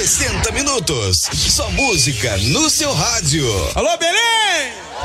60 minutos. Só música no seu rádio. Alô, Belém!